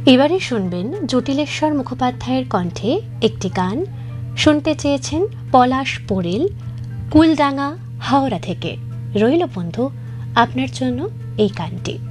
এবারে শুনবেন জটিলেশ্বর মুখোপাধ্যায়ের কণ্ঠে একটি গান। শুনতে চেয়েছেন পলাশ পোড়েল, কুলডাঙ্গা, হাওড়া থেকে। রইল বন্ধু আপনার জন্য এই গানটি।